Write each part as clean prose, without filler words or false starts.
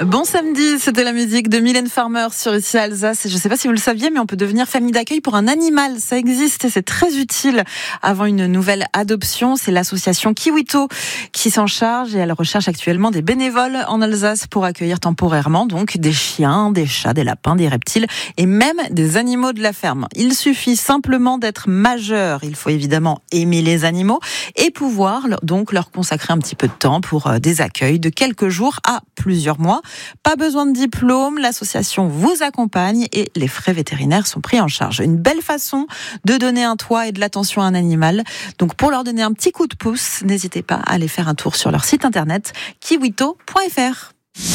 Bon samedi, c'était la musique de Mylène Farmer sur Ici Alsace. Je ne sais pas si vous le saviez, mais on peut devenir famille d'accueil pour un animal. Ça existe et c'est très utile avant une nouvelle adoption. C'est l'association Kiwito qui s'en charge et elle recherche actuellement des bénévoles en Alsace pour accueillir temporairement donc des chiens, des chats, des lapins, des reptiles et même des animaux de la ferme. Il suffit simplement d'être majeur. Il faut évidemment aimer les animaux et pouvoir donc leur consacrer un petit peu de temps pour des accueils de quelques jours à plusieurs mois. Pas besoin de diplôme, l'association vous accompagne et les frais vétérinaires sont pris en charge. Une belle façon de donner un toit et de l'attention à un animal. Donc pour leur donner un petit coup de pouce, n'hésitez pas à aller faire un tour sur leur site internet kiwito.fr.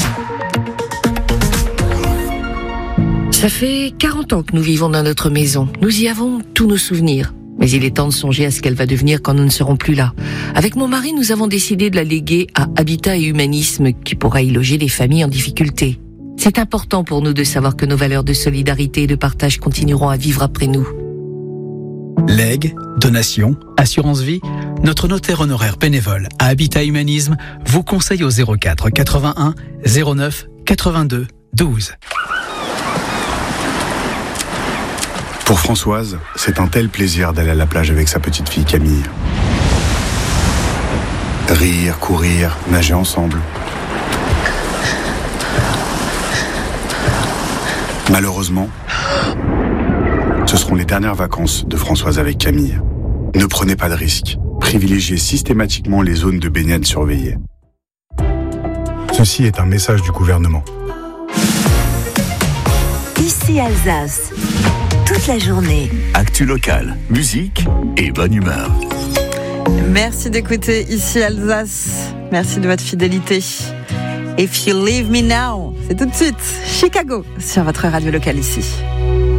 Ça fait 40 ans que nous vivons dans notre maison. Nous y avons tous nos souvenirs. Mais il est temps de songer à ce qu'elle va devenir quand nous ne serons plus là. Avec mon mari, nous avons décidé de la léguer à Habitat et Humanisme, qui pourra y loger les familles en difficulté. C'est important pour nous de savoir que nos valeurs de solidarité et de partage continueront à vivre après nous. Legs, donations, assurance vie, notre notaire honoraire bénévole à Habitat Humanisme vous conseille au 04 81 09 82 12. Pour Françoise, c'est un tel plaisir d'aller à la plage avec sa petite fille Camille. Rire, courir, nager ensemble. Malheureusement, ce seront les dernières vacances de Françoise avec Camille. Ne prenez pas de risques. Privilégiez systématiquement les zones de baignade surveillées. Ceci est un message du gouvernement. Ici Alsace. Toute la journée. Actu locale, musique et bonne humeur. Merci d'écouter Ici Alsace. Merci de votre fidélité. If You Leave Me Now, c'est tout de suite Chicago sur votre radio locale ici.